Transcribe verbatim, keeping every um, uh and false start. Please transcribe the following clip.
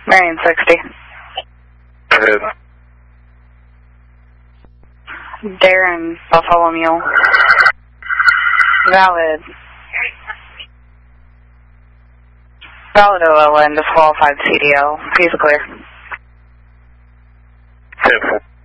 Marion sixty. Good. Darren, Buffalo Mule. Valid. Valid O L N, disqualified C D L. He's clear. Ten four.